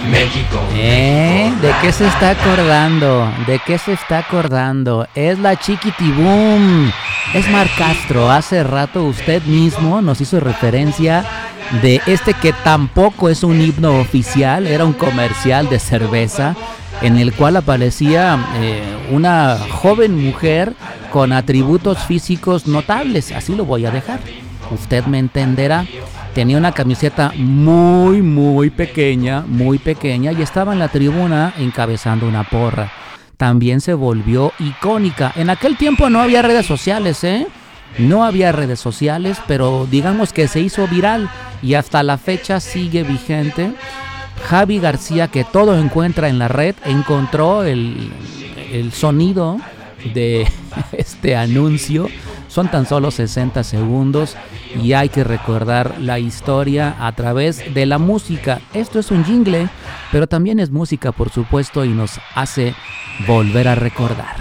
México. ¿De qué se está acordando? ¿De qué se está acordando? Es la Chiquitibum. Es Marc Castro. Hace rato usted mismo nos hizo referencia de este que tampoco es un himno oficial. Era un comercial de cerveza en el cual aparecía una joven mujer con atributos físicos notables. Así lo voy a dejar. Usted me entenderá. Tenía una camiseta muy pequeña y estaba en la tribuna encabezando una porra. También se volvió icónica. En aquel tiempo no había redes sociales, No había redes sociales, pero digamos que se hizo viral y hasta la fecha sigue vigente. Javi García, que todo encuentra en la red, encontró el sonido de este anuncio. Son tan solo 60 segundos y hay que recordar la historia a través de la música. Esto es un jingle, pero también es música, por supuesto, y nos hace volver a recordar.